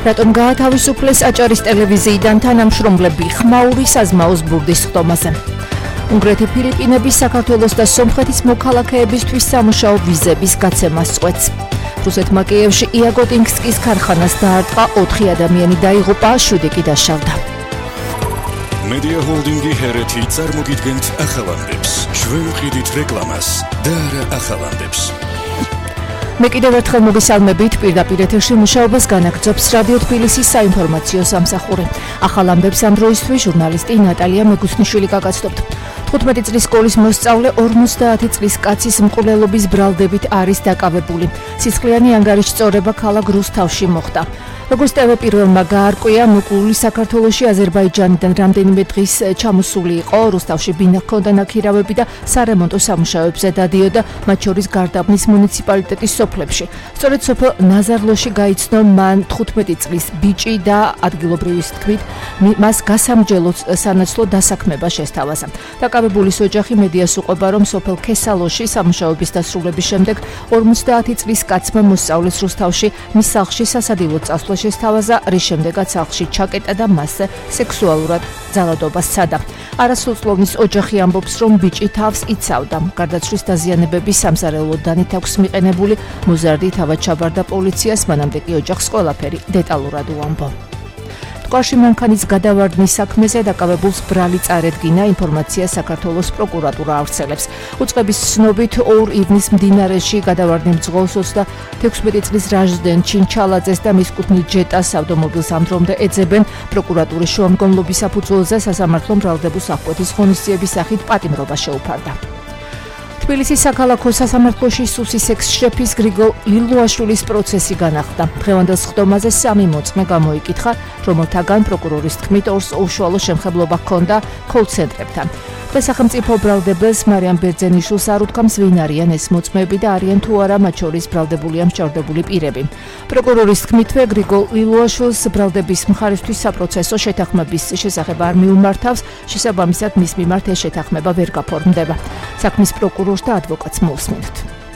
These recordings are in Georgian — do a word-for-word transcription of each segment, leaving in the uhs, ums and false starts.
რატომ გაათავისუფლეს აჭარის ტელევიზიიდან თანამშრომლები ხმაური საზმაოს ბურდის ხდომაზე. უნგრეთი ფილიპინების საქართველოს და სომხეთის მოქალაქეებისთვის სამუშაო ვიზების გაცემას წყვეტს. რუსეთმა კიევში იაგოტინსკის ქარხანას დაარტყა, ოთხი ადამიანი დაიღუპა, შვიდი კი დაშავდა. Media Holdingi ჰერეთი წარმოგიდგენთ ახალამდებს. ჩვენ ვყიდით რეკლამას და არა ახალამდებს. მე კიდევ ერთხელ მოგესალმებით, პირდაპირ ეთერში მუშაობას განაგრძობს რადიო თბილისის საინფორმაციო სამსახური. ახალამდებს ამ დროისთვის ჟურნალისტი ნატალია მეგუსნიშვილი გაგაცნობთ. თხუთმეტი წლის სკოლის მოსწავლე ორმოცდაათი წლის კაცის მკვლელობის ბრალდებით არის დაკავებული. სისხლიანი ანგარიშწორება ქალაქ რუსთავში მოხდა. როგორც ტევ პირველმა გაარკვია, მოკლული საქართველოში აზერბაიჯანიდან რამდენიმე დღის ჩამოსული იყო, რუსთავში ბინა ჰქონდა ნაქირავები და სარემონტო სამუშაოებზე დადიოდა, მათ შორის გარდაბნის მუნიციპალიტეტის სოფლებში. სწორედ სოფელ ნაზარლოში გაიცნო მან თხუთმეტი წლის ბიჭი და ადგილობრივის თქმით, მას გასამჯელო სანაცვლო დასაქმება შესთავაზა. დაკავებულის ოჯახი მედიას უყვება, რომ სოფელ ქესალოში სამუშაოების დასრულების შემდეგ ორმოცდაათი წლის კაცმა მოსწავლეს რუსთავში მის სახლში სასადილო წასვლა შესთავაზა, რის შემდეგაც სახლში ჩაკეტა და მასზე სექსუალურად ძალადობას სცადა. არასრულწლოვნის ოჯახი ამბობს, რომ ბიჭი თავს იცავდა. გარდაცვლის დაზიანებების სამზარეულოდ დანით აქვს მიყენებული, მოზარდი თავად ჩაბარდა პოლიციას, მანამდე კი ოჯახს ყველაფერი დეტალურად უამბო. მტკვარში მანქანის გადავარდნის საქმეზე დაკავებულს ბრალი წარედგინა, ინფორმაცია საქართველოს პროკურატურა ავრცელებს. უწყების ცნობით ორ ივნის მდინარეში გადავარდნილ მძღოლს ოცდათექვსმეტი წლის რაჟდენ ჩინჩალაძეს და მის კუთვნილ ჯეტას ავტომობილს ამ დრომდე ეძებენ. პროკურატურის შუამდგომლობის საფუძველზე სასამართლომ ბრალდებულს აღკვეთის ღონისძიების სახით პატიმრობა შეუფარდა. თბილისის საქალაქო სასამართლოში სუსის ექს-შეფის გრიგოლ ლილუაშვილის პროცესი განახლდა. დღევანდელ სხდომაზე სამი მოწმე გამოიკითხა, რომელთაგან პროკურორის თქმით ორს უშუალო შემხებლობა ჰქონდა კოლ-ცენტრებთან. დღეს სახელმწიფო ბრალდებელს მარიამ ბერძენიშვილს არ უთქვამს, ვინ არიან ეს მოწმეები და არიან თუ არა მათ შორის ბრალდებული ან მსჯავრდებული პირები. პროკურორის თქმითვე გრიგოლ ლილუაშვილს ბრალდების მხარისთვის საპროცესო შეთანხმების შესახებ არ მიუმართავს, შესაბამისად მის მიმართ ეს შეთანხმება ვერ გაფორმდება. საქმის პროკურორს და ადვოკატს მოусმინოთ.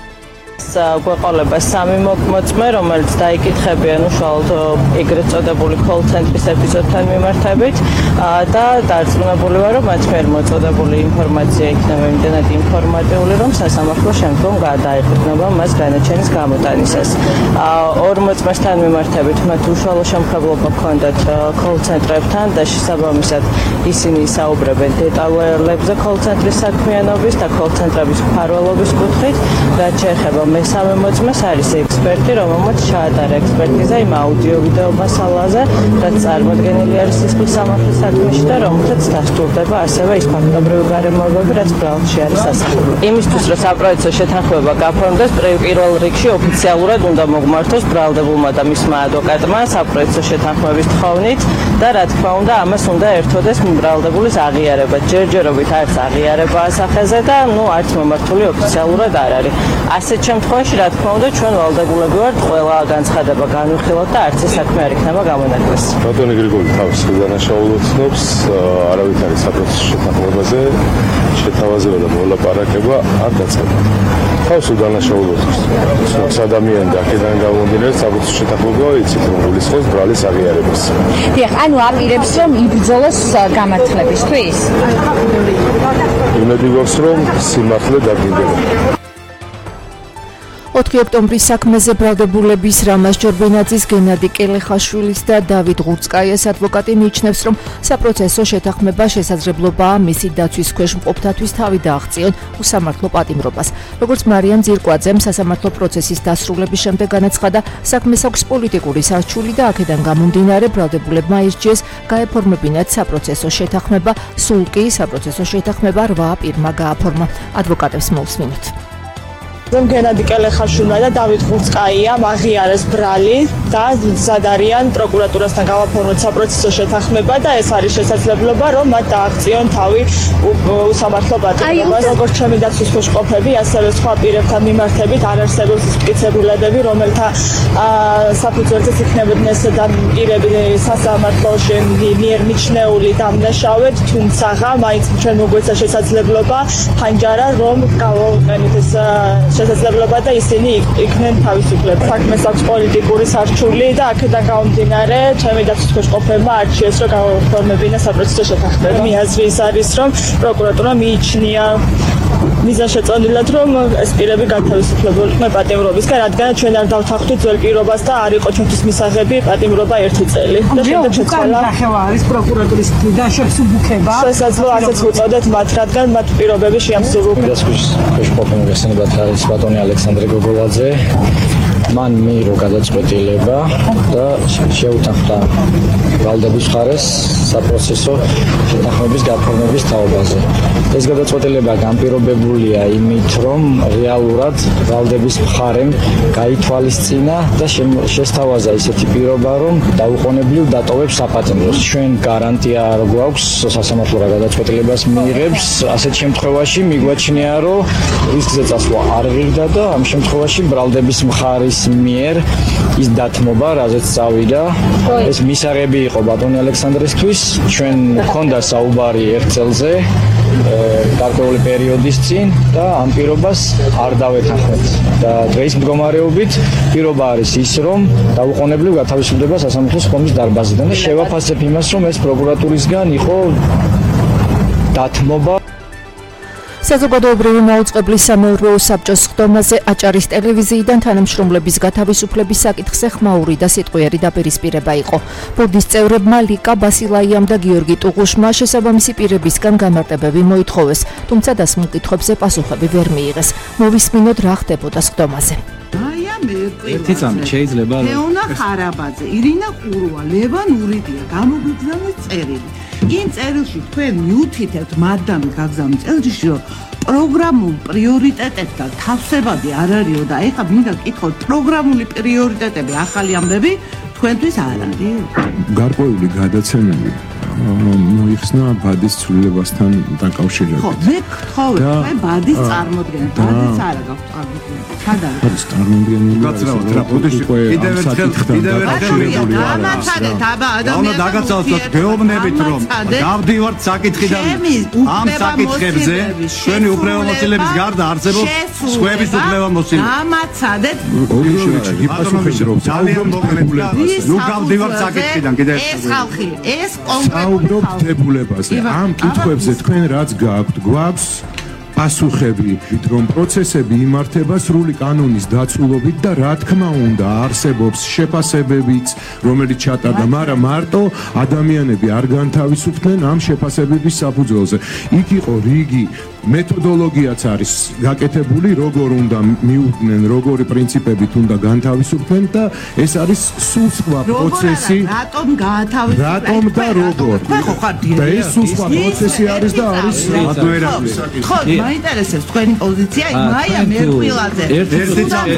გვეყოლება სამი მოწმე, რომელიც დაიკითხებიან უშუალოდ ეგრეთ წოდებული კოლ-ცენტრის ეპიზოდთან მიმართებით და დარწმუნებული ვარ, რომ მათ მიერ მოწოდებული ინფორმაცია იქნება იმდენად ინფორმატიული, რომ სასამართლო შემდგომ გადაეყრდნობა მას განაჩენის გამოტანისას. ორ მოწმესთან მიმართებით მათ უშუალო შემხებლობა ჰქონდათ კოლ-ცენტრებთან და შესაბამისად ისინი ისაუბრებენ დეტალებზე კოლ-ცენტრის საქმიანობის და კოლ-ცენტრების მფარველობის კუთხით, რაც შეეხება მესამე მოწმეს არის ექსპერტი, რომელმაც ჩაატარა ექსპერტიზა იმ აუდიო-ვიდეო მასალაზე, რაც წარმოდგენილი არის სისხლის სამართლის საქმეში და რომელთაც დასტურდება ასევე ის ფაქტობრივი გარემოებები, რაც ბრალდში არის ასახული. იმისთვის, რომ საპროცესო შეთანხმება გაფორმდეს, პირველ რიგში ოფიციალურად უნდა მოგმართოს ბრალდებულმა და მისმა ადვოკატმა საპროცესო შეთანხმების თხოვნით და რა თქმა უნდა, ამას უნდა ერთვოდეს ბრალდებულის აღიარება. ჯერჯერობით არის აღიარება ასახეზე და ნუ არც მომართული ოფიციალურად არ არის. ასეთ შემთხვევაში, რა თქმა უნდა, ჩვენ ვალდებულები ვართ ყველა განცხადება განვიხილოთ და არც ეს საქმე არ იქნება გამონაკლისი. ბატონი გრიგოლი თავის დანაშაულს ცნობს, არავითარი საპროცესო შეთანხმებაზე შეთავაზება და მოლაპარაკება არ დაწყება. თავის დანაშაულს ცნობს ადამიანი და აქედან გამომდინარე საპროცესო შეთანხმება იცით, რომ გულისხმობს ბრალის აღიარებას. დიახ, ანუ აპირებს, რომ იბრძოლოს გამართლებისთვის. იმედი გვაქვს, რომ სიმართლე დაგინდება. ოთხი ოქტომბრის საქმეზე ბრალდებულების რამაზ ჯორბენაძის, გენადი კელეხაშვილის და დავით ღურწკაიას ადვოკატი მიიჩნევს, რომ საპროცესო შეთანხმება შესაძლებლობაა მისი დაცვის ქვეშ მყოფთათვის თავი დააღწიონ უსამართლო პატიმრობას. როგორც მარიამ ძირკვაძემ სასამართლო პროცესის დასრულების შემდეგ განაცხადა, საქმეს აქვს პოლიტიკური სარჩული და აქედან გამომდინარე ბრალდებულებმა ისჯეს გაეფორმებინათ საპროცესო შეთანხმება, სულ კი საპროცესო შეთანხმება რვა პირმა გააფორმა. ადვოკატებს მოусმინოთ. გენადი კელეხაშვილმა და დავით ღურწკაიამ აღიარეს ბრალი და მზად არიან პროკურატურასთან გავაფორმოთ საპროცესო შეთანხმება და ეს არის შესაძლებლობა, რომ მათ დააღწიონ თავი უსამართლო პატიმრობას. როგორც ჩემი დაცვის ქვეშ მყოფები, ასევე სხვა პირებთან მიმართებით არ არსებობს მტკიცებულებები, რომელთა საფუძველზეც იქნებოდნენ ეს პირები სასამართლოში მიერ მიჩნეული დამნაშავედ, თუმცა მაინც ჩვენ მოგვეცა შესაძლებლობა ფანჯარა, რომ გავაუყენოთ ეს შესაძლებლობა და ისინი იქნენ თავისუფლად. საქმეს აქვს პოლიტიკური სარჩული ჩართული და აქედან გამომდინარე ჩემი დაცვისმყოფებმა არჩიეს რომ გავაფორმებინა საპროცესო შეთანხმება. მე აზრი ის არის რომ პროკურატურა მიიჩნია მიზანშეწონილად რომ ეს პირები გათავისუფლებულიყო პატიმრობისგან, რადგან ჩვენ არ დავთანხმდით ძველ პირობას და არ იყო ჩვენთვის მისაღები პატიმრობა ერთი წელი. და შემდეგ შეცვალა ნახევა არის პროკურატურის მხრიდან შეფსუბუქება. შესაძლოა ასეც უწოდეთ მათ, რადგან მათ პირობები შეამსუბუქა. გესმენდათ არის ბატონი ალექსანდრე გოგოლაძე. მან მიიღო გადაწყვეტილება და შეუთანხმდა ვალდების მხარეს საპროცესო შეთანხმების გაფორმების თაობაზე. ეს გადაწყვეტილება განპირობებულია იმით, რომ რეალურად ვალდების მხარემ გაითვალისწინა და შესთავაზა ისეთი პირობა, რომ დაუყოვნებლივ დატოვებს საპატიმროს. ჩვენ გარანტია არ გვაქვს სასამართლო გადაწყვეტილებას მიიღებს. ასეთ შემთხვევაში მიგვაჩნია, რომ რისკზე წასვლა არ ღირდა და ამ შემთხვევაში ბრალდების მხარის მიერ ის დათმობა, რაზეც წავიდა, ეს მისაღები იყო ბატონი ალექსანდრესთვის. ჩვენ გვქონდა საუბარი ერთ წელზე გარკვეული პერიოდის წინ და ამ პირობას არ დავეთანხმეთ. და დღეს მდგომარეობით პირობა არის ის, რომ დაუყოვნებლივ გათავისუფლდება სასამართლოს ხომის დარბაზიდან და შევაფასებ იმას, რომ ეს პროკურატურისგან იყო დათმობა. საზოგადოებრივი მაუწყებლის სამეურვეო საბჭოს ხდომაზე აჭარის ტელევიზიიდან თანამშრომლების გათავისუფლების საკითხზე ხმაური და სიტყვიერი დაპირისპირება იყო. ბორდის წევრებმა ლიკა ბასილაიამ და გიორგი ტუღუშმა შესაბამისი პირებისგან გამარტებები მოითხოვეს, თუმცა დასმულ კითხვებზე პასუხები ვერ მიიღეს. მოვისმინოთ რა ხდებოდა ხდომაზე. ერთი წამი შეიძლება ლეონა ხარაბაძე, ირინა ყურვა, ლევან ურიდია გამოგვიგზავნეს წერილი. იმ წერილში თქვენ მიუთითებთ მადამი გაგზავნეს წერილში, რომ პროგრამულ პრიორიტეტებთან თავსებადი არ არისო და ეხლა მინდა გკითხოთ, პროგრამული პრიორიტეტები ახალი ამბები თქვენთვის არ არის? გარკვეული გადაცემები მოიხსნა ბადის ცვლილებასთან დაკავშირებით. ხო, მე გთხოვე, თქვენ ბადის წარმოდგენა, ბადის არა გაქვთ წარმოდგენა. სად არის? ბადის წარმოდგენილი გაცრავთ რა, ბოდიში კიდევ ერთხელ კიდევ ერთხელ დამაცადეთ, აბა ადამიანს დაგაცავთ გეუბნებით რომ გავდივართ საკითხიდან ამ საკითხებზე ჩვენი უფლებამოსილების გარდა არსებობს სხვების უფლებამოსილება. დამაცადეთ ძალიან მოგრებულა. ნუ გავდივართ საკითხიდან კიდევ ეს ხალხი, ეს კონკრეტული საუბრობთ დებულებაზე. ამ კითხვებზე თქვენ რაც გაქვთ, გვაქვს პასუხები, რომ პროცესები იმართება სრული კანონის დაცულობით და რა თქმა უნდა არსებობს შეფასებებიც, რომელიც ჩატარდა, მაგრამ მარტო ადამიანები არ განთავისუფლდნენ ამ შეფასებების საფუძველზე. იქ იყო რიგი მეთოდოლოგიაც არის გაკეთებული, როგორ უნდა მიუდგნენ, როგორი პრინციპებით უნდა განთავისუფლდნენ და ეს არის სულ სხვა პროცესი. რატომ გაათავისუფლეთ? რატომ და როგორ? და ეს სულ სხვა პროცესი არის და არის ხო, მაინტერესებს თქვენი პოზიცია, მაია მერყვილაძე. ერთი წამი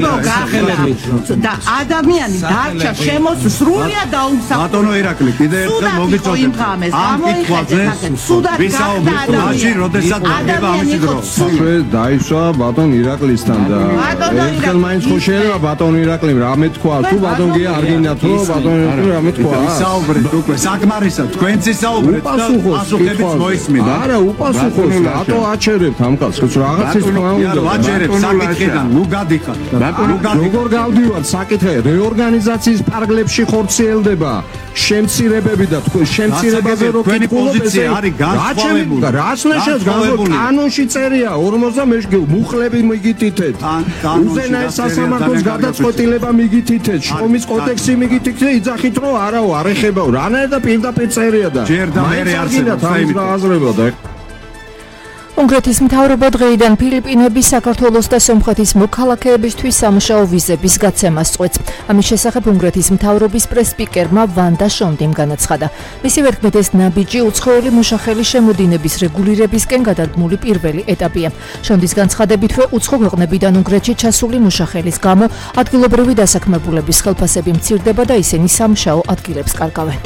და ადამიანი დარჩა შემოს სრულიად დაუმსახურებელი. ბატონო ირაკლი, კიდევ ერთხელ მოგიწოდეთ. ამ კითხვაზე ვისაუბრეთ, მაშინ როდესაც გაგება ამისი დრო. ჩვენ დაიშვა ბატონ ირაკლისთან და ერთხელ მაინც ხო შეიძლება ბატონ ირაკლიმ რამე თქვა, თუ ბატონ გია არ გინდათ რომ ბატონ ირაკლიმ რამე თქვა. ვისაუბრეთ უკვე საკმარისად, თქვენც ისაუბრეთ და პასუხებიც მოისმინა. არა, უპასუხოს, რატო აჩერებთ ამ კაცს? რაღაცის თქვა უნდა. ვაჩერებთ საკითხიდან, ნუ გადიხართ. ნუ გადიხართ. როგორ გავდივართ საკითხი? რეორგანიზაციის პარგლებში ხორციელდება შემცირებები და თქვენ შემცირებაზე რო თქვენი პოზიცია არის განსხვავებული. რას ნიშნავს განსხვავებული? კანონში წერია ორმოცდამეშვიდე მუხლები მიგითითეთ. უზენაეს სასამართლოს გადაწყვეტილება მიგითითეთ. შრომის კოდექსი მიგითითეთ, იძახით რომ არაო არ ეხებაო. რანაირად პირდაპირ წერია და ჯერ და მე არსებობს აზრება და უნგრეთის მთავრობა დღეიდან ფილიპინების, საქართველოს და სომხეთის მოქალაქეებისთვის სამუშაო ვიზების გაცემას წყვეტს. ამის შესახებ უნგრეთის მთავრობის პრეს-სპიკერმა ვანდა შონდიმ განაცხადა. მისი ვერქმით ეს ნაბიჯი უცხოელი მუშახელის შემოდინების რეგულირებისკენ გადადგმული პირველი ეტაპია. შონდის განცხადებითვე უცხო ქვეყნებიდან უნგრეთში ჩასული მუშახელის გამო ადგილობრივი დასაქმებულების ხელფასები მცირდება და ისინი სამუშაო ადგილებს კარგავენ.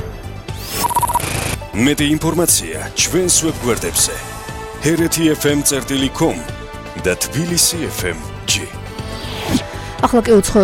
მეტი ინფორმაცია ჩვენს ვებგვერდებზე ჰერეთი ეფ ემ წერტილი კომ და თბილისი ეფ ემ ჯი. ახლა კი უცხო